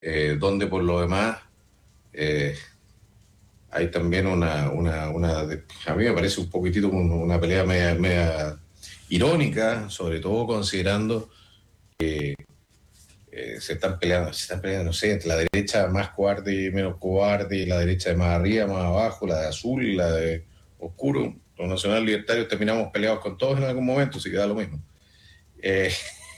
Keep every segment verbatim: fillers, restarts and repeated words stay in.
eh, donde por lo demás eh, hay también una, una, una, a mí me parece un poquitito una pelea media, media irónica, sobre todo considerando eh, se están peleando, se están peleando, no sé, entre la derecha más cobarde y menos cobarde, la derecha de más arriba, más abajo, la de azul, la de oscuro. Los nacional libertarios terminamos peleados con todos en algún momento, si queda lo mismo. Eh,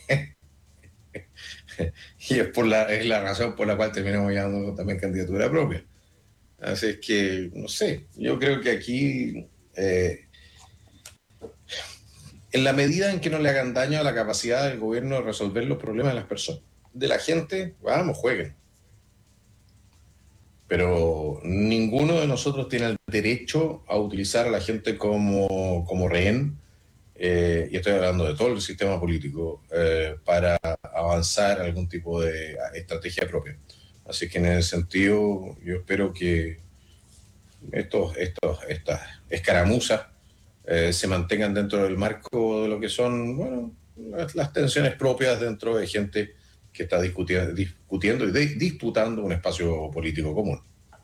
y es, por la, es la razón por la cual terminamos llevando también candidatura propia. Así es que, no sé, yo creo que aquí, eh, en la medida en que no le hagan daño a la capacidad del gobierno de resolver los problemas de las personas, de la gente, vamos, jueguen. Pero ninguno de nosotros tiene el derecho a utilizar a la gente como, como rehén, eh, y estoy hablando de todo el sistema político, eh, para avanzar algún tipo de estrategia propia. Así que en ese sentido, yo espero que estos, estos, estas escaramuzas eh, se mantengan dentro del marco de lo que son, bueno, las, las tensiones propias dentro de gente que está discutiendo, discutiendo y de, disputando un espacio político común.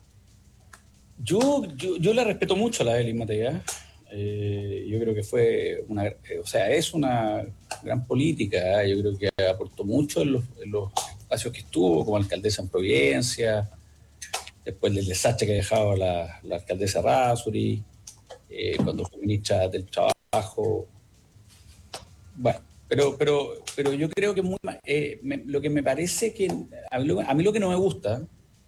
Yo, yo, yo la respeto mucho a la Evelyn Matei. Eh, yo creo que fue una, eh, o sea, es una gran política. ¿eh? Yo creo que aportó mucho en los, en los espacios que estuvo, como alcaldesa en Providencia, después del desastre que ha dejado la, la alcaldesa Errázuriz, eh, cuando fue ministra del Trabajo. Bueno, pero, pero, pero yo creo que muy, eh, me, lo que me parece que a mí, lo, a mí lo que no me gusta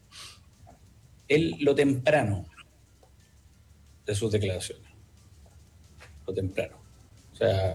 es lo temprano de sus declaraciones. Lo temprano. O sea,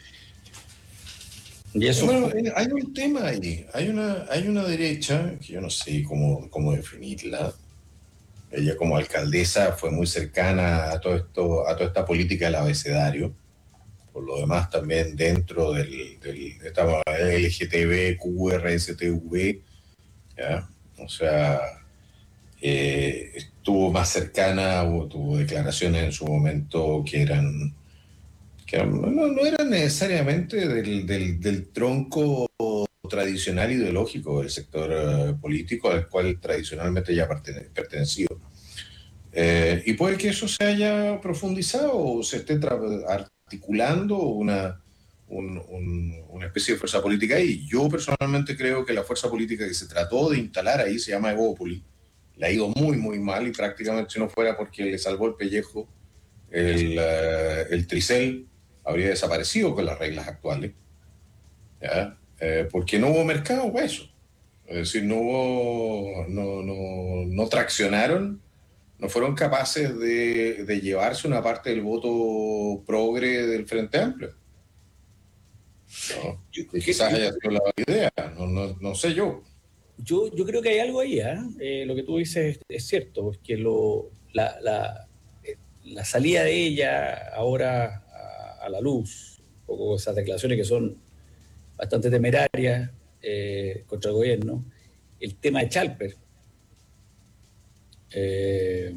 y eso bueno, fue... hay un tema ahí. Hay una, hay una derecha que yo no sé cómo, cómo definirla. Ella como alcaldesa fue muy cercana a todo esto, a toda esta política del abecedario. Por lo demás, también dentro del, del estamos L G T B Q R S T V, ¿ya? O sea, eh, estuvo más cercana, o tuvo declaraciones en su momento que eran, que eran no, no eran necesariamente del, del, del tronco tradicional ideológico del sector uh, político al cual tradicionalmente ya pertene, pertenecido. Eh, y puede que eso se haya profundizado o se esté articulando una, un, un, una especie de fuerza política ahí. Yo personalmente creo que la fuerza política que se trató de instalar ahí se llama Evópolis. Le ha ido muy, muy mal y prácticamente si no fuera porque le salvó el pellejo el, uh, el Tricel habría desaparecido con las reglas actuales. ¿Ya? Eh, porque no hubo mercado para eso. Es decir, no hubo, no, no, no traccionaron, no fueron capaces de, de llevarse una parte del voto progre del Frente Amplio. ¿No? Y quizás haya sido la idea, no, no, no sé yo. Yo, yo creo que hay algo ahí, ¿eh? Eh, lo que tú dices es, es cierto, porque lo, la, la, eh, la salida de ella ahora a, a la luz, un poco esas declaraciones que son bastante temerarias eh, contra el gobierno, el tema de Chalper eh,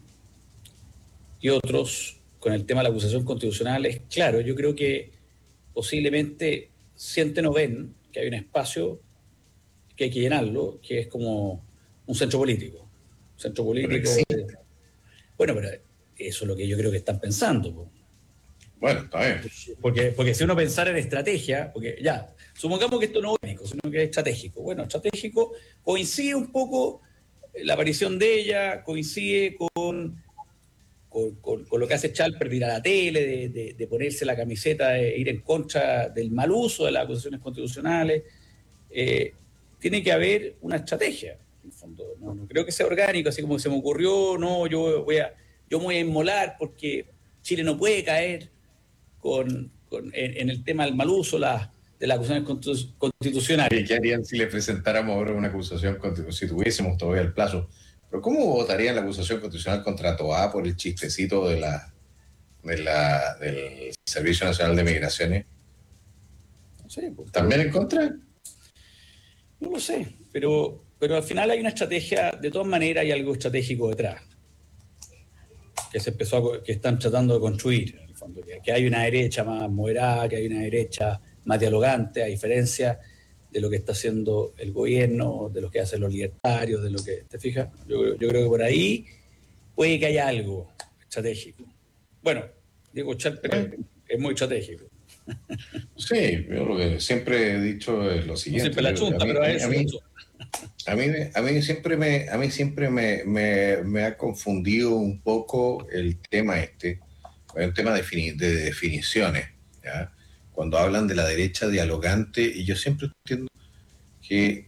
y otros con el tema de la acusación constitucional, es claro, yo creo que posiblemente sienten o ven que hay un espacio que hay que llenarlo, que es como un centro político. Un centro político. Pero bueno, pero eso es lo que yo creo que están pensando. Po. Bueno, está bien. Porque, porque si uno pensara en estrategia, porque ya, supongamos que esto no es único, sino que es estratégico. Bueno, estratégico coincide un poco la aparición de ella, coincide con, con, con, con lo que hace Chalper de ir a la tele, de, de, de ponerse la camiseta, de ir en contra del mal uso de las acusaciones constitucionales. Eh, tiene que haber una estrategia, en el fondo. No, no creo que sea orgánico, así como se me ocurrió, no, yo voy a, yo me voy a inmolar porque Chile no puede caer con, con en, en el tema del mal uso la, de las acusaciones constitucionales. ¿Qué harían si le presentáramos ahora una acusación constitucional, si tuviésemos todavía el plazo? Pero ¿cómo votarían la acusación constitucional contra Toá por el chistecito de la, de la, del Servicio Nacional de Migraciones? No sé, pues, ¿También en contra? No lo sé, pero, pero al final hay una estrategia, de todas maneras hay algo estratégico detrás, que se empezó a, que están tratando de construir, en el fondo, que, que hay una derecha más moderada, que hay una derecha más dialogante, a diferencia de lo que está haciendo el gobierno, de lo que hacen los libertarios, de lo que, ¿te fijas? Yo, yo creo que por ahí puede que haya algo estratégico. Bueno, Diego Char, pero es muy estratégico. Sí, yo lo que siempre he dicho es lo siguiente. No siempre la chunta, a mí, pero a, a, mí, a, mí, a mí siempre me, a mí siempre me, me, me ha confundido un poco el tema este, el tema de, de definiciones, ¿ya? Cuando hablan de la derecha dialogante, y yo siempre entiendo que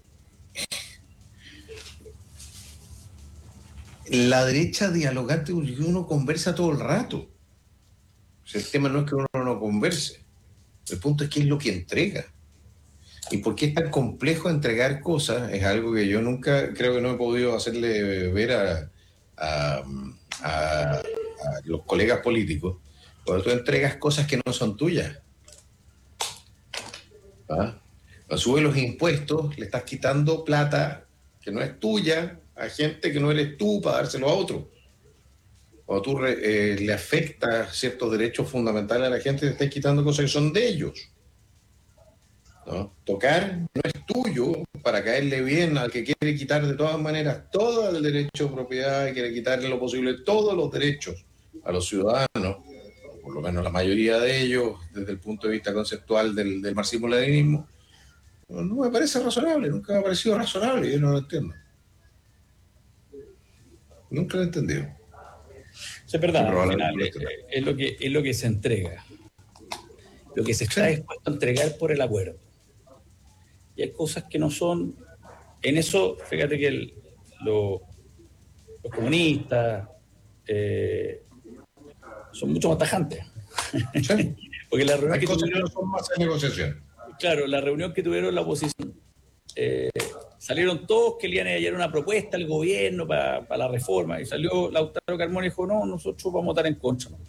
la derecha dialogante, uno conversa todo el rato. O sea, el tema no es que uno no converse, el punto es qué es lo que entrega. Y por qué es tan complejo entregar cosas, es algo que yo nunca creo que no he podido hacerle ver a, a, a, a los colegas políticos. Cuando tú entregas cosas que no son tuyas. ¿Ah? Cuando subes los impuestos, le estás quitando plata que no es tuya a gente que no eres tú para dárselo a otro. Cuando tú eh, le afectas ciertos derechos fundamentales a la gente, le estás quitando cosas que son de ellos. ¿No? Tocar no es tuyo para caerle bien al que quiere quitar de todas maneras todo el derecho de propiedad y quiere quitarle lo posible todos los derechos a los ciudadanos, por lo menos la mayoría de ellos, desde el punto de vista conceptual del, del marxismo-leninismo. No, no me parece razonable, nunca me ha parecido razonable, yo no lo entiendo. Nunca lo he entendido. Es verdad, al final es, es, lo que, es lo que se entrega, lo que se está sí. dispuesto a entregar por el acuerdo. Y hay cosas que no son, en eso, fíjate que el, lo, los comunistas eh, son mucho más tajantes. Sí. Porque la reunión hay que cosas tuvieron, que no son más en negociación. Claro, la reunión que tuvieron la oposición, eh, salieron todos que le iban a llevar una propuesta al gobierno para pa la reforma, y salió Lautaro Carmona y dijo, no, nosotros vamos a votar en contra. ¿No?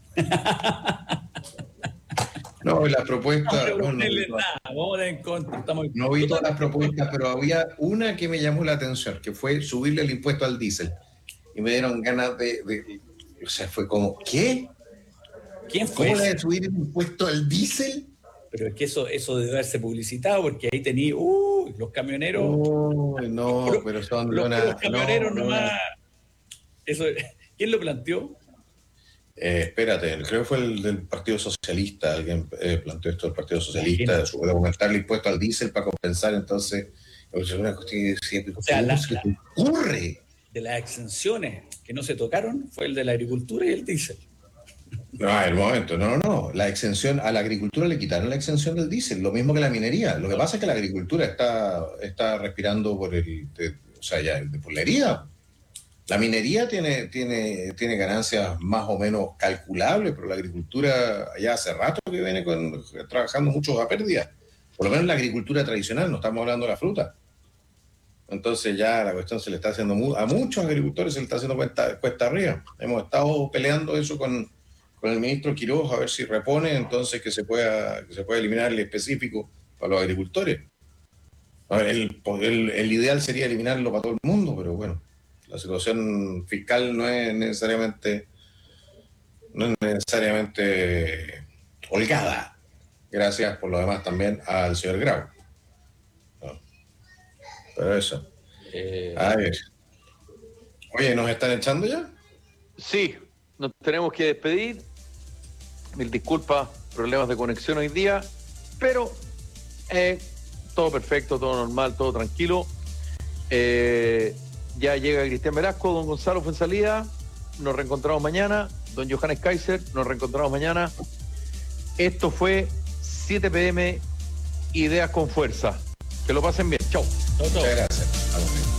No, las propuestas... No, no, no, no, nada, vamos a votar en contra. Estamos no vi todas las propuestas, pero había una que me llamó la atención, que fue subirle el impuesto al diésel. Y me dieron ganas de... de o sea, fue como, ¿qué? ¿Quién fue? ¿Cómo le de subir el impuesto al diésel? Pero es que eso, eso debe haberse publicitado, porque ahí tenía, uh, los camioneros. Oh, no, los, pero son los, una, los camioneros no, nomás. No. Eso, ¿quién lo planteó? Eh, espérate, creo que fue el del Partido Socialista, alguien eh, planteó esto del Partido Socialista, de aumentar el impuesto al diésel para compensar, entonces, es una cuestión que o sea, la, ¿qué la, ocurre? De las exenciones que no se tocaron fue el de la agricultura y el diésel. No, el momento, no, no, no. La exención a la agricultura le quitaron la exención del diésel, lo mismo que la minería. Lo que pasa es que la agricultura está, está respirando por el, de, o sea, ya de por la herida. La minería tiene, tiene, tiene ganancias más o menos calculables, pero la agricultura ya hace rato que viene con, trabajando mucho a pérdida. Por lo menos la agricultura tradicional, no estamos hablando de la fruta. Entonces ya la cuestión se le está haciendo, a muchos agricultores se le está haciendo cuesta, cuesta arriba. Hemos estado peleando eso con, con el ministro Quiroz, a ver si repone, entonces que se pueda, que se pueda eliminar el específico para los agricultores. A ver, el, el, el ideal sería eliminarlo para todo el mundo, pero bueno, la situación fiscal no es necesariamente, no es necesariamente holgada. Gracias por lo demás también al señor Grau. No. Pero eso. Eh... A ver. Oye, ¿nos están echando ya? Sí, nos tenemos que despedir. Mil disculpas, problemas de conexión hoy día, pero eh, todo perfecto, todo normal, todo tranquilo. Eh, ya llega Cristian Velasco, don Gonzalo Fuenzalida, nos reencontramos mañana. Don Johannes Kaiser, nos reencontramos mañana. Esto fue siete pe eme, Ideas con Fuerza. Que lo pasen bien. Chau. Muchas gracias.